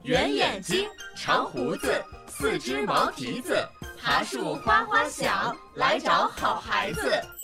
圆眼睛，长胡子，4只毛蹄子，爬树哗哗响，来找好孩子。